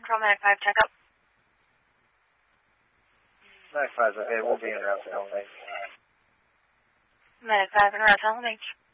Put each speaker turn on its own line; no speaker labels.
Control, Medic 5, check up.
Medic 5's okay, we'll be in route to Elm Beach.
Medic 5 in route to Elm Beach.